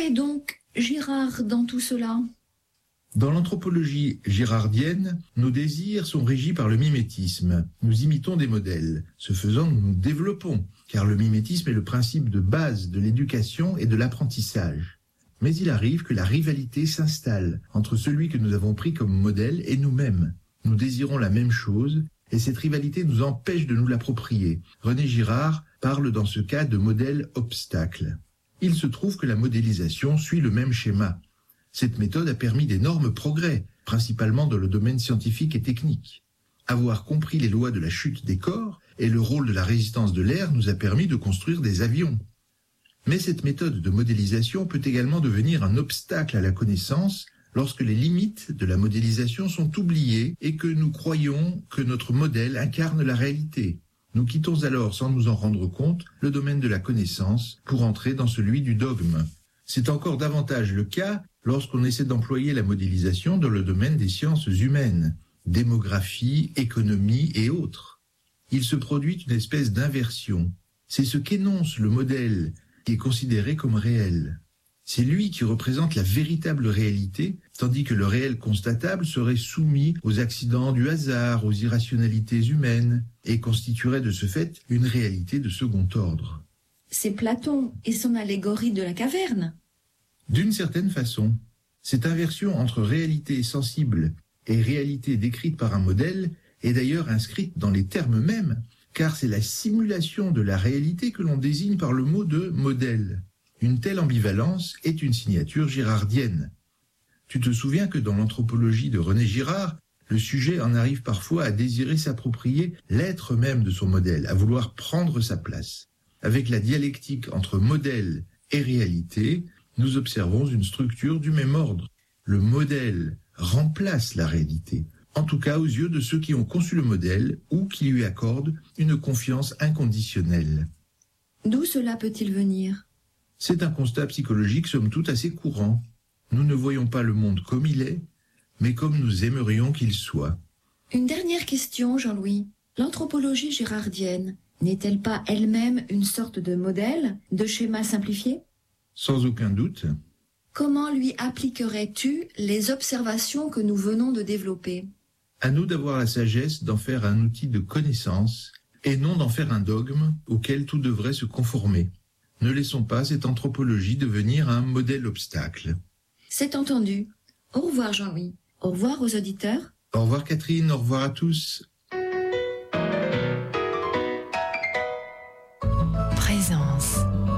est donc Girard dans tout cela ? Dans l'anthropologie girardienne, nos désirs sont régis par le mimétisme. Nous imitons des modèles. Ce faisant, nous nous développons, car le mimétisme est le principe de base de l'éducation et de l'apprentissage. Mais il arrive que la rivalité s'installe entre celui que nous avons pris comme modèle et nous-mêmes. Nous désirons la même chose, et cette rivalité nous empêche de nous l'approprier. René Girard parle dans ce cas de modèle obstacle. Il se trouve que la modélisation suit le même schéma. Cette méthode a permis d'énormes progrès, principalement dans le domaine scientifique et technique. Avoir compris les lois de la chute des corps et le rôle de la résistance de l'air nous a permis de construire des avions. Mais cette méthode de modélisation peut également devenir un obstacle à la connaissance lorsque les limites de la modélisation sont oubliées et que nous croyons que notre modèle incarne la réalité. Nous quittons alors, sans nous en rendre compte, le domaine de la connaissance pour entrer dans celui du dogme. C'est encore davantage le cas lorsqu'on essaie d'employer la modélisation dans le domaine des sciences humaines, démographie, économie et autres. Il se produit une espèce d'inversion. C'est ce qu'énonce le modèle qui est considéré comme réel. C'est lui qui représente la véritable réalité, tandis que le réel constatable serait soumis aux accidents du hasard, aux irrationalités humaines, et constituerait de ce fait une réalité de second ordre. C'est Platon et son allégorie de la caverne. D'une certaine façon, cette inversion entre réalité sensible et réalité décrite par un modèle est d'ailleurs inscrite dans les termes mêmes, car c'est la simulation de la réalité que l'on désigne par le mot de modèle. Une telle ambivalence est une signature girardienne. Tu te souviens que dans l'anthropologie de René Girard, le sujet en arrive parfois à désirer s'approprier l'être même de son modèle, à vouloir prendre sa place. Avec la dialectique entre modèle et réalité, nous observons une structure du même ordre. Le modèle remplace la réalité, en tout cas aux yeux de ceux qui ont conçu le modèle ou qui lui accordent une confiance inconditionnelle. D'où cela peut-il venir ? C'est un constat psychologique somme toute assez courant. Nous ne voyons pas le monde comme il est, mais comme nous aimerions qu'il soit. Une dernière question, Jean-Louis. L'anthropologie girardienne n'est-elle pas elle-même une sorte de modèle, de schéma simplifié ? Sans aucun doute. Comment lui appliquerais-tu les observations que nous venons de développer ? À nous d'avoir la sagesse d'en faire un outil de connaissance et non d'en faire un dogme auquel tout devrait se conformer. Ne laissons pas cette anthropologie devenir un modèle obstacle. C'est entendu. Au revoir Jean-Louis. Au revoir aux auditeurs. Au revoir Catherine, au revoir à tous.